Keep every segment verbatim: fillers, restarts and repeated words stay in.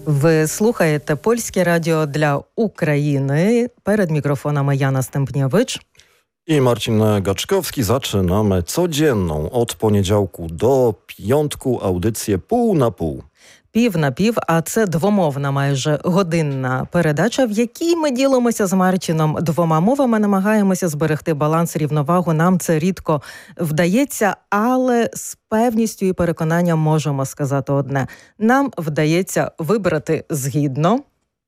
Ви слухаєте Польське радіо для України. Перед mikrofonami Jana Stępniewicz i Marcin Gaczkowski. Zaczynamy codzienną od poniedziałku do piątku audycję pół na pół. Пів на пів, а це двомовна майже годинна передача, в якій ми ділимося з Марчином двома мовами, намагаємося зберегти баланс, рівновагу. Нам це рідко вдається, але з певністю і переконанням можемо сказати одне. Нам вдається вибрати згідно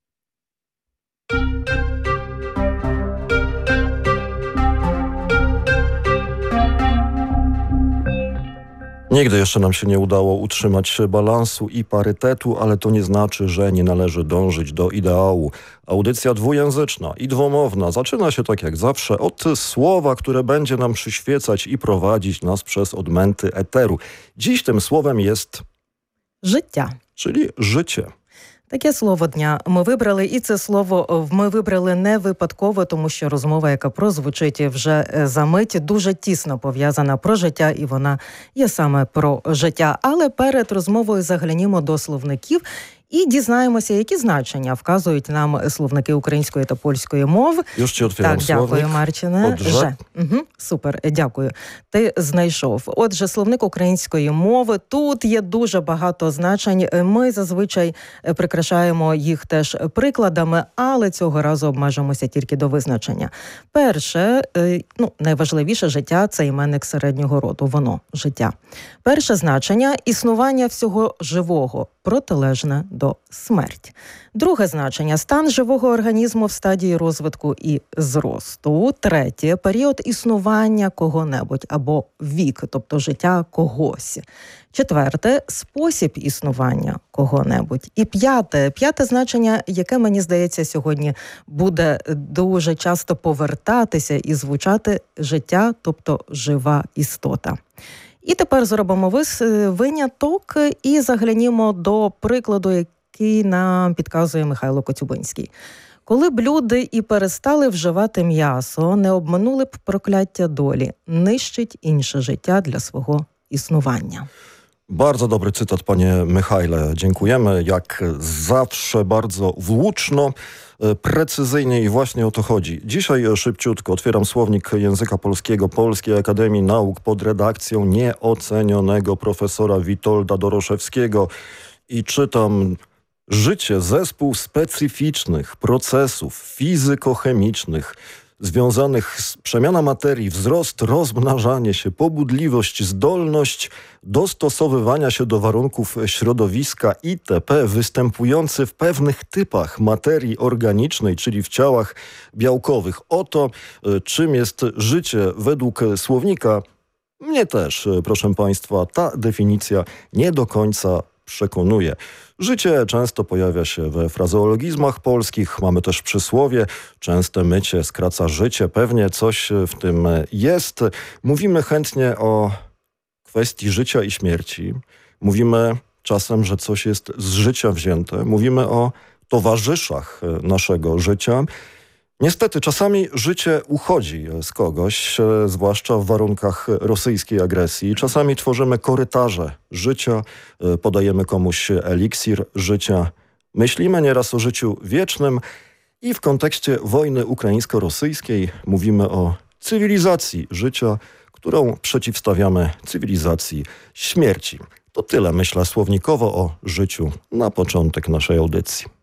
Nigdy jeszcze nam się nie udało utrzymać balansu i parytetu, ale to nie znaczy, że nie należy dążyć do ideału. Audycja dwujęzyczna i dwumowna zaczyna się tak jak zawsze od słowa, które będzie nam przyświecać i prowadzić nas przez odmęty eteru. Dziś tym słowem jest життя. Czyli życie. Таке слово дня ми вибрали, і це слово ми вибрали не випадково, тому що розмова, яка прозвучить вже за мить, дуже тісно пов'язана про життя, і вона є саме про життя. Але перед розмовою заглянімо до словників і дізнаємося, які значення вказують нам словники української та польської мов. Już ci otwieram Так, дякую, słownik. Марчине. Отже. Же. Угу, супер, дякую. Ти знайшов. Отже, словник української мови. Тут є дуже багато значень. Ми зазвичай прикрашаємо їх теж прикладами, але цього разу обмежимося тільки до визначення. Перше, ну, найважливіше життя – це іменник середнього роду. Воно – життя. Перше значення – існування всього живого, протилежне до смерть. Друге значення – стан живого організму в стадії розвитку і зросту. Третє – період існування кого-небудь або вік, тобто життя когось. Четверте – спосіб існування кого-небудь. І п'яте, п'яте значення, яке, мені здається, сьогодні буде дуже часто повертатися і звучати – життя, тобто жива істота. І тепер зробимо виняток і заглянімо до прикладу, який нам підказує Михайло Коцюбинський. Коли б люди і перестали вживати м'ясо, не обминули б прокляття долі, нищить інше життя для свого існування. Bardzo dobry cytat, panie Michale. Dziękujemy. Jak zawsze bardzo włóczno, precyzyjnie i właśnie o to chodzi. Dzisiaj szybciutko otwieram słownik języka polskiego Polskiej Akademii Nauk pod redakcją nieocenionego profesora Witolda Doroszewskiego i czytam: życie, zespół specyficznych procesów fizykochemicznych związanych z przemianą materii, wzrost, rozmnażanie się, pobudliwość, zdolność dostosowywania się do warunków środowiska itp. występujący w pewnych typach materii organicznej, czyli w ciałach białkowych. Oto czym jest życie według słownika. Mnie też, proszę państwa, ta definicja nie do końca przekonuje. Życie często pojawia się we frazeologizmach polskich. Mamy też przysłowie: częste mycie skraca życie. Pewnie coś w tym jest. Mówimy chętnie o kwestii życia i śmierci. Mówimy czasem, że coś jest z życia wzięte. Mówimy o towarzyszach naszego życia. Niestety czasami życie uchodzi z kogoś, zwłaszcza w warunkach rosyjskiej agresji. Czasami tworzymy korytarze życia, podajemy komuś eliksir życia. Myślimy nieraz o życiu wiecznym i w kontekście wojny ukraińsko-rosyjskiej mówimy o cywilizacji życia, którą przeciwstawiamy cywilizacji śmierci. To tyle, myślę, słownikowo o życiu na początek naszej audycji.